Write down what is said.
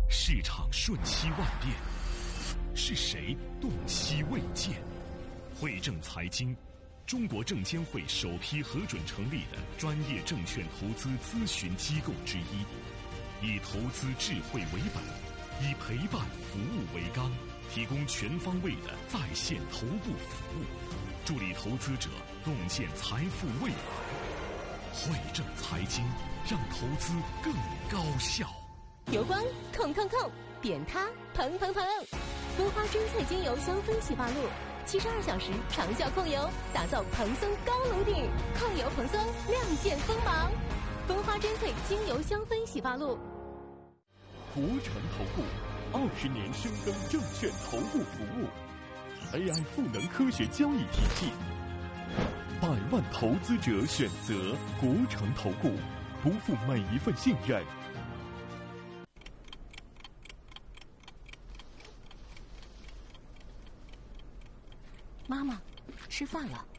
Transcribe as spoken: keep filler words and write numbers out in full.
市场瞬息万变，是谁洞悉未见？汇正财经，中国证监会首批核准成立的专业证券投资咨询机构之一，以投资智慧为本，以陪伴服务为纲，提供全方位的在线头部服务，助力投资者洞见财富未来。汇正财经，让投资更高效。 油光控控控，点它砰砰砰！蜂花真萃精油香氛洗发露，七十二小时长效控油，打造蓬松高颅顶，控油蓬松，亮剑锋芒。蜂花真萃精油香氛洗发露。 国诚投顾二十年深耕证券投顾服务 ，A I 赋能科学交易体系，百万投资者选择国诚投顾，不负每一份信任。 妈妈，吃饭了。